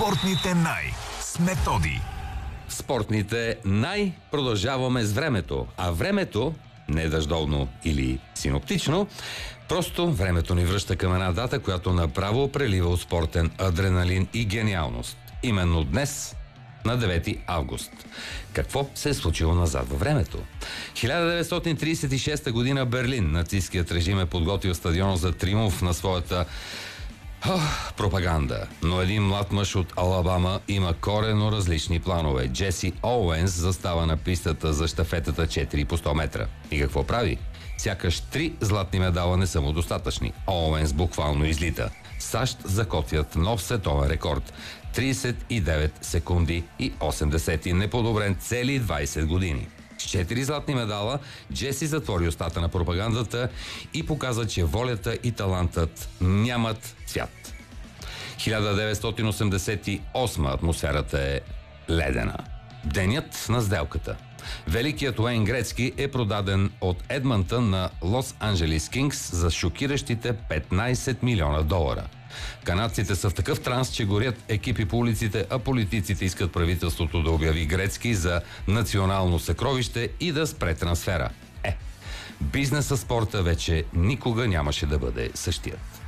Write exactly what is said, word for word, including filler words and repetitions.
Спортните най с Методи. Спортните най продължаваме с времето, а времето не е дъждовно или синоптично, просто времето ни връща към една дата, която направо прелива от спортен адреналин и гениалност. Именно днес, на девети август. Какво се е случило назад във времето? хиляда деветстотин тридесет и шеста година Берлин. Нацистският режим е подготвил стадиона за триумф на своята Ох, пропаганда. Но един млад мъж от Алабама има коренно различни планове. Джеси Оуенс застава на пистата за щафетата четири по сто метра. И какво прави? Сякаш три златни медала не са му достатъчни. Оуенс буквално излита. САЩ закотвят нов световен рекорд. тридесет и девет секунди и осем десети, неподобрен цели двайсет години. С четири златни медала Джеси затвори устата на пропагандата и показа, че волята и талантът нямат цвят. хиляда деветстотин осемдесет и осма атмосферата е ледена. Денят на сделката. Великият Уейн Грецки е продаден от Едмънтън на Лос Анджелис Кингс за шокиращите петнайсет милиона долара. Канадците са в такъв транс, че горят екипи по улиците, а политиците искат правителството да обяви Грецки за национално съкровище и да спре трансфера. Е, бизнесът спорта вече никога нямаше да бъде същият.